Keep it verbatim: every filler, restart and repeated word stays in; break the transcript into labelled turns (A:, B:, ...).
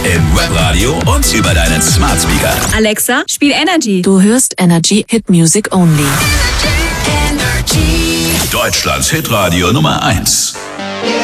A: im Webradio und über deinen Smart Speaker.
B: Alexa, spiel Energy.
C: Du hörst Energy Hit Music Only.
A: Deutschlands Hitradio Nummer eins.